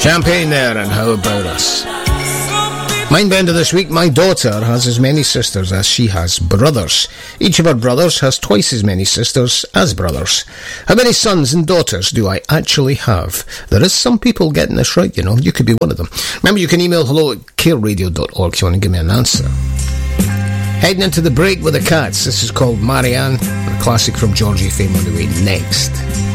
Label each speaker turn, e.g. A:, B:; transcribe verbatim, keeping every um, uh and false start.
A: Champagne there, and How About Us. Mindbender this week. My daughter has as many sisters as she has brothers. Each of her brothers has twice as many sisters as brothers. How many sons and daughters do I actually have? There is some people getting this right, you know. You could be one of them. Remember, you can email hello at care radio dot org if you want to give me an answer. Heading into the break with the Cats. This is called Marianne, a classic from Georgie Fame on the way next.